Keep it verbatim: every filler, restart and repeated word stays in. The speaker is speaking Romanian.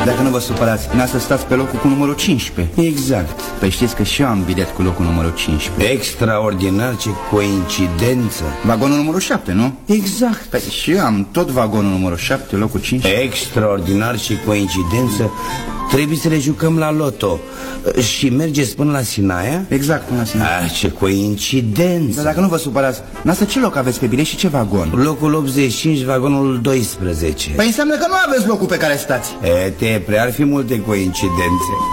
Dacă nu vă supărați, n-a să stați pe locul cu numărul cincisprezece. Exact. Păi știți că și eu am bilet cu locul numărul cincisprezece. Extraordinar, ce coincidență. Vagonul numărul șapte, nu? Exact. Păi și eu am tot vagonul numărul șapte, locul cincisprezece. Extraordinar și coincidență. Trebuie să le jucăm la loto. Și mergeți până la Sinaia? Exact, până la Sinaia. Ah, ce coincidență. Dar dacă nu vă supărați, n-asta ce loc aveți pe bilet și ce vagon? Locul optzeci și cinci, vagonul doisprezece. Păi înseamnă că nu aveți locul pe care stați. E, te prea ar fi multe coincidențe.